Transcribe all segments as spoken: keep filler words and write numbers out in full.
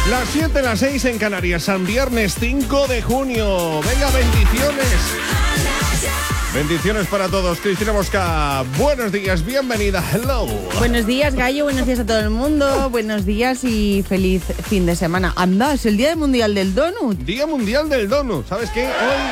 Las siete, las seis en Canarias, San Viernes cinco de junio. Venga, bendiciones. Bendiciones para todos. Cristina Mosca, buenos días, bienvenida. Hello. Buenos días, Gallo, buenos días a todo el mundo. Buenos días y feliz fin de semana. Anda, es el Día Mundial del Donut. Día Mundial del Donut. ¿Sabes qué? Hoy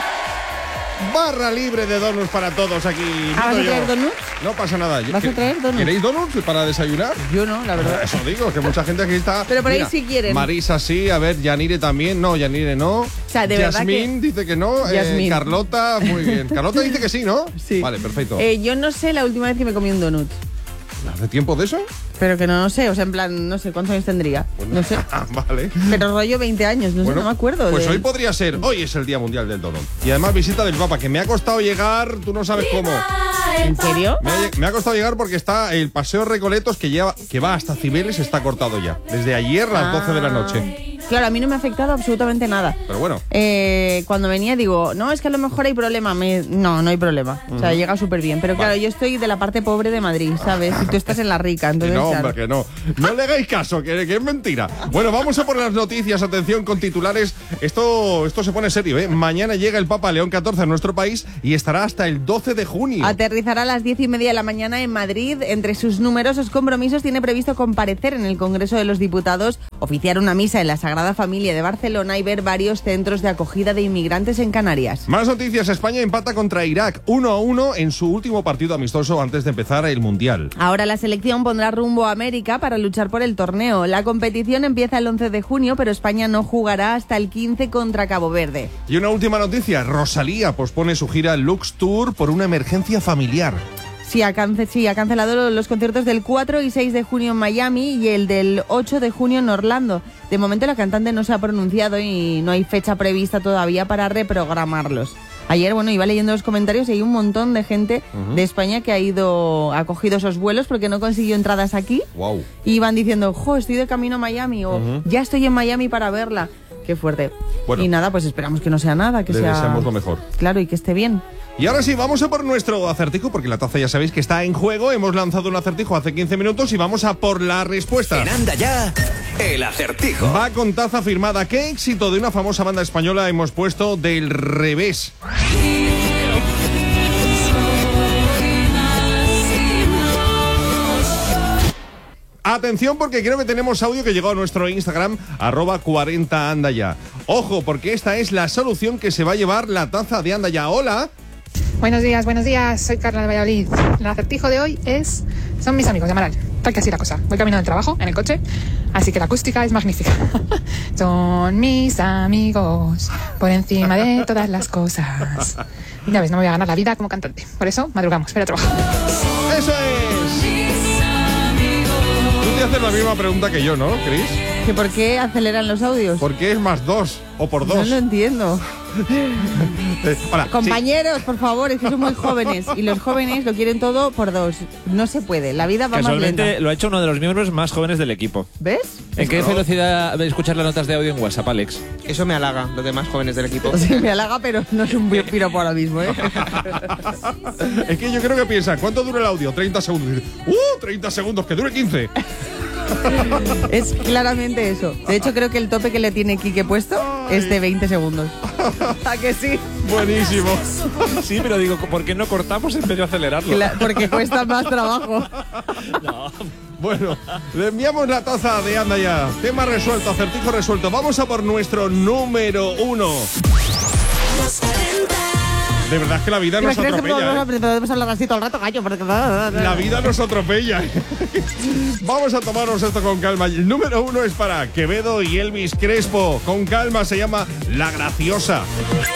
barra libre de donuts para todos aquí. ¿Ah, vas a yo. traer donuts? No pasa nada. ¿Vas a traer donuts? ¿Queréis donuts para desayunar? Yo no, la verdad. Eso digo, que mucha gente aquí está. Pero por ahí Mira, sí quieren. Marisa sí, a ver, Yanire también. No, Yanire no. O sea, de verdad Yasmín que... dice que no. Eh, Yasmín. Carlota, muy bien. Carlota dice que sí, ¿no? Sí. Vale, perfecto. Eh, yo no sé la última vez que me comí un donut. ¿Hace tiempo de eso? Pero que no, no sé, o sea, en plan, no sé, ¿cuántos años tendría? Pues no sé. Vale. Pero rollo veinte años, no Bueno, sé, no me acuerdo. Pues de... hoy podría ser. Hoy es el Día Mundial del Donut. Y además visita del Papa, que me ha costado llegar, tú no sabes cómo. ¿En serio? Me ha, me ha costado llegar porque está el Paseo Recoletos que, lleva, que va hasta Cibeles, está cortado ya. Desde ayer a las doce de la noche. Claro, a mí no me ha afectado absolutamente nada. Pero bueno. Eh, cuando venía digo, no, es que a lo mejor hay problema. Me... No, no hay problema. O sea, llega súper bien. Pero claro, Vale. yo estoy de la parte pobre de Madrid, ¿sabes? Y tú estás en la rica, Que entonces... no, claro. hombre, que no. No le hagáis caso, que, que es mentira. Bueno, vamos a por las noticias. Atención con titulares. Esto, esto se pone serio, ¿eh? Mañana llega el Papa León catorce a nuestro país y estará hasta el doce de junio. Aterrizará a las diez y media de la mañana en Madrid. Entre sus numerosos compromisos tiene previsto comparecer en el Congreso de los Diputados, oficiar una misa en la Sagrada Familia de Barcelona y ver varios centros de acogida de inmigrantes en Canarias. Más noticias. España empata contra Irak uno a uno en su último partido amistoso antes de empezar el Mundial. Ahora la selección pondrá rumbo a América para luchar por el torneo. La competición empieza el once de junio, pero España no jugará hasta el quince contra Cabo Verde. Y una última noticia. Rosalía pospone su gira Lux Tour por una emergencia familiar. Sí ha, cance- sí, ha cancelado los conciertos del cuatro y seis de junio en Miami y el del ocho de junio en Orlando. De momento la cantante no se ha pronunciado y no hay fecha prevista todavía para reprogramarlos. Ayer, bueno, iba leyendo los comentarios y hay un montón de gente uh-huh. de España que ha ido, ha cogido esos vuelos porque no consiguió entradas aquí. Wow. Y van diciendo, jo, estoy de camino a Miami o uh-huh. ya estoy en Miami para verla. Qué fuerte. Bueno, y nada, pues esperamos que no sea nada, que le sea... deseamos lo mejor. Claro, y que esté bien. Y ahora sí, vamos a por nuestro acertijo, porque la taza ya sabéis que está en juego. Hemos lanzado un acertijo hace quince minutos y vamos a por la respuesta. En Anda Ya, el acertijo. Va con taza firmada. ¿Qué éxito de una famosa banda española hemos puesto del revés? Atención, porque creo que tenemos audio que llegó a nuestro Instagram, arroba cuarenta Anda Ya. Ojo, porque esta es la solución que se va a llevar la taza de Anda Ya. Hola. Buenos días, buenos días, soy Carla de Valladolid. El acertijo de hoy es... Son mis amigos de Amaral. Tal que así la cosa. Voy camino del trabajo, en el coche, así que la acústica es magnífica. Son mis amigos, por encima de todas las cosas. Ya ves, no me voy a ganar la vida como cantante. Por eso, madrugamos, pero trabajo. ¡Eso es! Tú te haces la misma pregunta que yo, ¿no, Cris? ¿Que por qué aceleran los audios? ¿Por qué es más dos o por dos? No lo entiendo. eh, hola, Compañeros, sí. por favor, es que son muy jóvenes y los jóvenes lo quieren todo por dos. No se puede, la vida va más Casualmente lenta. lo ha hecho uno de los miembros más jóvenes del equipo. ¿Ves? ¿En qué no. velocidad escuchar las notas de audio en WhatsApp, Alex? Eso me halaga, los demás jóvenes del equipo. Sí, me halaga, pero no es un piropo ahora mismo, ¿eh? Es que yo creo que piensa, ¿cuánto dura el audio? treinta segundos. ¡Uh! treinta segundos, que dure quince. Es claramente eso. De hecho, creo que el tope que le tiene Quique puesto es de veinte segundos. ¿A que sí? Buenísimo. Sí, pero digo, ¿por qué no cortamos en vez de acelerarlo? Cla- porque cuesta más trabajo. No. Bueno, le enviamos la taza de Anda Ya. Tema resuelto, acertijo resuelto. Vamos a por nuestro número uno. De verdad es que la vida nos atropella, ¿eh? Podemos hablar así todo el rato, gallo. Porque... La vida nos atropella. Vamos a tomarnos esto con calma. El número uno es para Quevedo y Elvis Crespo. Con calma, se llama La Graciosa.